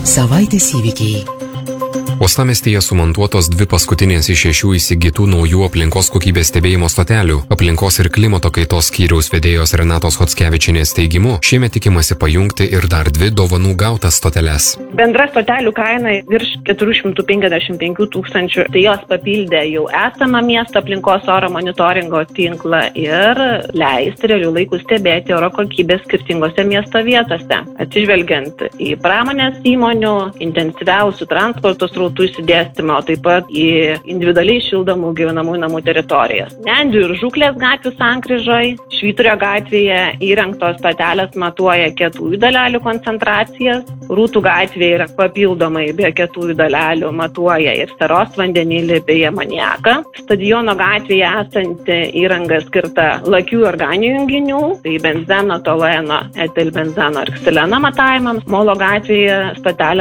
Savaitės įvykiai. Uostamiestyje sumontuotos 2 paskutinės iš 6 įsigytų naujų aplinkos kokybės stebėjimo stotelių. Aplinkos ir klimato kaitos skyriaus vedėjos Renatos Chockevičienės teigimu, šiemet tikimasi pajungti ir dar 2 dovanų gautas stoteles. Bendra stotelių kaina virš 455 tūkstančių, tai jos papildė jau esamą miesto aplinkos oro monitoringo tinklą ir leisti realių laikų stebėti oro kokybės skirtingose miesto vietose, atsižvelgiant į pramonės įmonių, intensyviausių transporto srautų išsidėstymą, o taip pat į individualiai šildomų gyvenamųjų namų teritorijas. Nendrių ir Žuklės gatvių sankryžoj, Švyturio gatvėje įrengtos stotelės matuoja kietųjų dalelių koncentracijas, Rūtų gatvėje yra papildomai be kietųjų dalelių matuoja ir seros vandenilį bei amoniaką. Stadiono gatvėje esanti įranga skirta lakių organinių junginių, tai benzeno, tolueno, etilbenzeno ir ksileno matavimams. Molo gatvėje stotelė